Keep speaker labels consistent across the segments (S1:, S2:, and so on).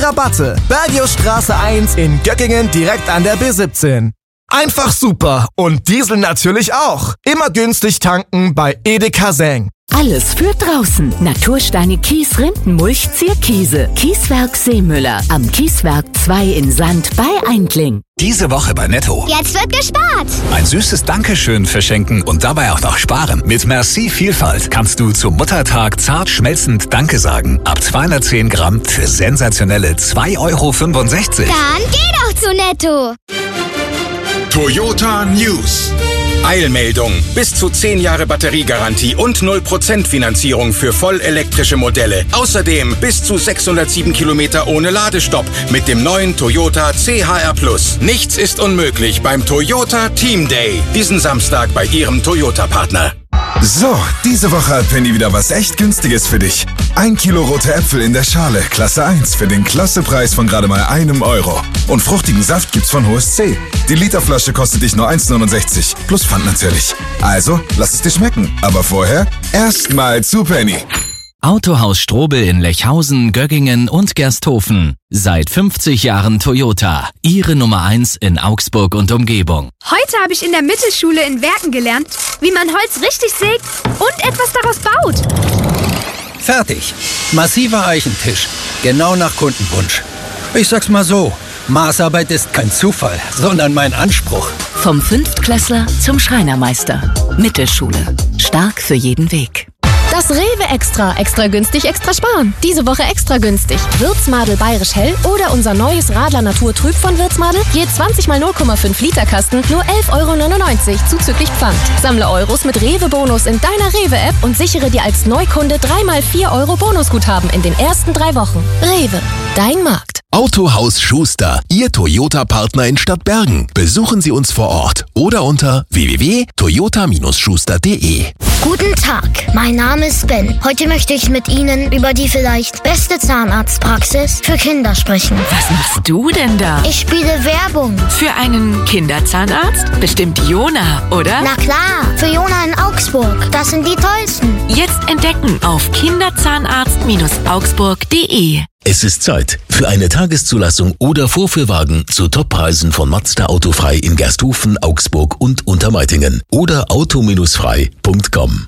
S1: Rabatte. Bergiusstraße 1 in Göckingen direkt an der B17. Einfach super und Diesel natürlich auch. Immer günstig tanken bei Edeka Seng.
S2: Alles für draußen. Natursteine Kies, Rindenmulch, Zierkiese. Kieswerk Seemüller. Am Kieswerk 2 in Sand bei Eindling.
S3: Diese Woche bei Netto.
S4: Jetzt wird gespart.
S3: Ein süßes Dankeschön verschenken und dabei auch noch sparen. Mit Merci Vielfalt kannst du zum Muttertag zart schmelzend Danke sagen. Ab 210 Gramm für sensationelle 2,65 €.
S4: Dann geh doch zu Netto.
S5: Toyota News. Eilmeldung. Bis zu 10 Jahre Batteriegarantie und 0% Finanzierung für vollelektrische Modelle. Außerdem bis zu 607 Kilometer ohne Ladestopp mit dem neuen Toyota CHR+. Nichts ist unmöglich beim Toyota Team Day. Diesen Samstag bei Ihrem Toyota-Partner.
S6: So, diese Woche hat Penny wieder was echt Günstiges für dich. 1 Kilo rote Äpfel in der Schale, Klasse 1, für den Klassepreis von gerade mal €1. Und fruchtigen Saft gibt's von HSC. Die Literflasche kostet dich nur 1,69, plus Pfand natürlich. Also, lass es dir schmecken. Aber vorher erstmal zu Penny.
S7: Autohaus Strobel in Lechhausen, Göggingen und Gersthofen. Seit 50 Jahren Toyota. Ihre Nummer 1 in Augsburg und Umgebung.
S8: Heute habe ich in der Mittelschule in Werken gelernt, wie man Holz richtig sägt und etwas daraus baut.
S9: Fertig. Massiver Eichentisch. Genau nach Kundenwunsch. Ich sag's mal so. Maßarbeit ist kein Zufall, sondern mein Anspruch.
S2: Vom Fünftklässler zum Schreinermeister. Mittelschule. Stark für jeden Weg.
S10: Das Rewe Extra. Extra günstig, extra sparen. Diese Woche extra günstig. Würzmadel Bayerisch Hell oder unser neues Radler Natur Trüb von Würzmadel. Je 20 mal 0,5 Liter Kasten, nur 11,99 € zuzüglich Pfand. Sammle Euros mit Rewe-Bonus in deiner Rewe-App und sichere dir als Neukunde 3 mal 4 € Bonusguthaben in den ersten 3 Wochen. Rewe, dein Markt.
S11: Autohaus Schuster, Ihr Toyota-Partner in Stadtbergen. Besuchen Sie uns vor Ort oder unter www.toyota-schuster.de.
S4: Guten Tag, mein Name ist Ben. Heute möchte ich mit Ihnen über die vielleicht beste Zahnarztpraxis für Kinder sprechen.
S2: Was machst du denn da?
S4: Ich spiele Werbung.
S2: Für einen Kinderzahnarzt? Bestimmt Jona, oder?
S4: Na klar, für Jona in Augsburg. Das sind die tollsten.
S2: Jetzt entdecken auf kinderzahnarzt-augsburg.de.
S11: Es ist Zeit für eine Tageszulassung oder Vorführwagen zu Toppreisen von Mazda Autofrei in Gersthofen, Augsburg und Untermeitingen oder auto-frei.com.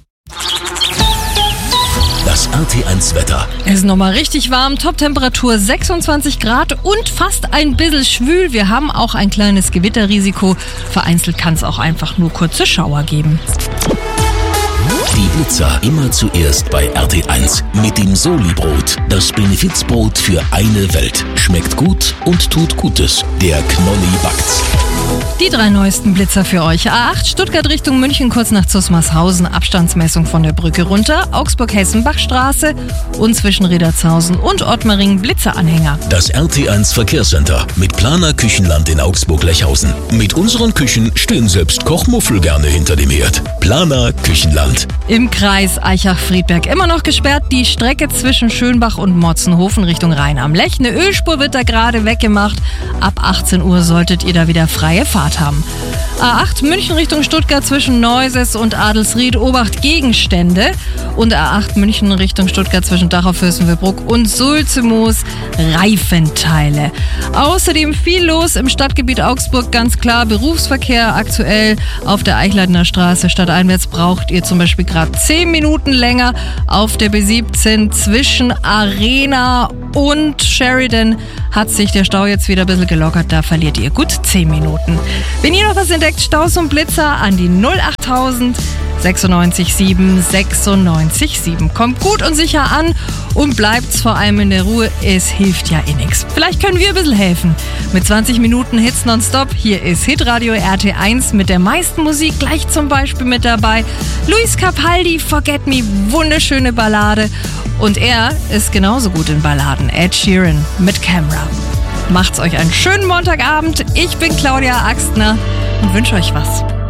S11: Das RT1-Wetter.
S12: Es ist nochmal richtig warm, Toptemperatur 26 Grad und fast ein bisschen schwül. Wir haben auch ein kleines Gewitterrisiko. Vereinzelt kann es auch einfach nur kurze Schauer geben.
S11: Die Blitzer immer zuerst bei RT1 mit dem Soli-Brot. Das Benefizbrot für eine Welt. Schmeckt gut und tut Gutes. Der Knolli backt's.
S12: Die 3 neuesten Blitzer für euch. A8 Stuttgart Richtung München kurz nach Zusmarshausen. Abstandsmessung von der Brücke runter. Augsburg-Hessenbachstraße und zwischen Riedertshausen und Ottmaring Blitzeranhänger.
S11: Das RT1 Verkehrscenter mit Planer Küchenland in Augsburg-Lechhausen. Mit unseren Küchen stehen selbst Kochmuffel gerne hinter dem Herd. Planer Küchenland.
S12: Im Kreis Eichach-Friedberg immer noch gesperrt. Die Strecke zwischen Schönbach und Motzenhofen Richtung Rhein am Lech. Eine Ölspur wird da gerade weggemacht. Ab 18 Uhr solltet ihr da wieder freie Fahrt haben. A8 München Richtung Stuttgart zwischen Neuses und Adelsried. Obacht Gegenstände. Und A8 München Richtung Stuttgart zwischen Dachau-Fürstenfeldbruck und Sulzemoos Reifenteile. Außerdem viel los im Stadtgebiet Augsburg. Ganz klar Berufsverkehr aktuell auf der Eichleitner Straße. Stadteinwärts braucht ihr zum Beispiel gerade 10 Minuten länger. Auf der B17 zwischen Arena und Sheridan hat sich der Stau jetzt wieder ein bisschen gelockert. Da verliert ihr gut 10 Minuten. Wenn ihr noch was entdeckt, Staus und Blitzer an die 08000 96 7 96 7. Kommt gut und sicher an und bleibt's vor allem in der Ruhe. Es hilft ja eh nichts. Vielleicht können wir ein bisschen helfen. Mit 20 Minuten Hits nonstop. Hier ist Hitradio RT1 mit der meisten Musik gleich zum Beispiel mit dabei. Luis Capaldi, Forget Me, wunderschöne Ballade. Und er ist genauso gut in Balladen. Ed Sheeran mit Camera. Macht's euch einen schönen Montagabend. Ich bin Claudia Axtner und wünsche euch was.